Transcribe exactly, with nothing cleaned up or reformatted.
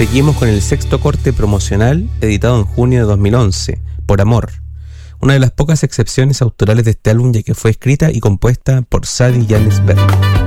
seguimos con el sexto corte promocional editado en junio de dos mil once, Por Amor, una de las pocas excepciones autorales de este álbum, ya que fue escrita y compuesta por Sadie Janis Berry.